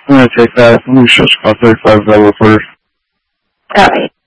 I'm gonna take that. Let me switch call 35 developer. Alright.